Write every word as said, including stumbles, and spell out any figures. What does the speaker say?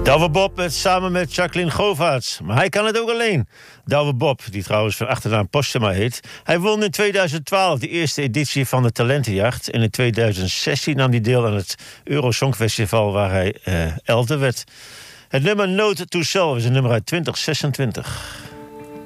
Douwe Bob met, samen met Jacqueline Govaerts. Maar hij kan het ook alleen. Douwe Bob, die trouwens van achternaam Postema heet. Hij won in tweeduizend twaalf de eerste editie van de Talentenjacht. En in tweeduizend zestien nam hij deel aan het Eurosongfestival waar hij uh, elfde werd. Het nummer Note to Self is een nummer uit twintig zesentwintig.